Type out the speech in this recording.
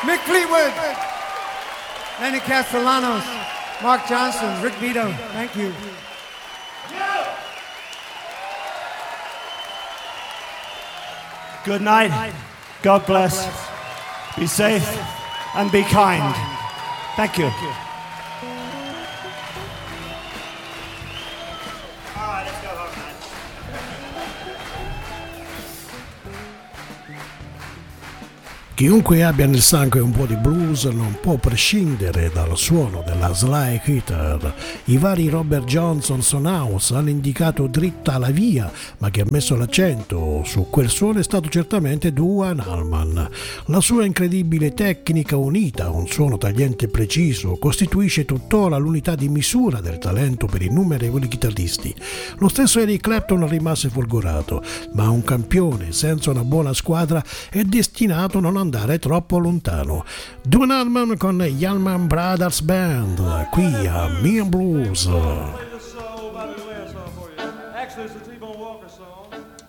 Mick Fleetwood, Lenny Castellanos, Mark Johnson, Rick Vito. Thank you. Good night. God bless. Be safe and be kind. Thank you. Chiunque abbia nel sangue un po' di blues non può prescindere dal suono della slide guitar. I vari Robert Johnson House hanno indicato dritta la via, ma chi ha messo l'accento su quel suono è stato certamente Duane Allman. La sua incredibile tecnica unita a un suono tagliente e preciso costituisce tuttora l'unità di misura del talento per innumerevoli chitarristi. Lo stesso Eric Clapton rimase folgorato, ma un campione senza una buona squadra è destinato a non andare troppo lontano. Duane Allman con gli Allman Brothers Band, qui a Me and Blues. Actually, it's a T-Bone Walker song.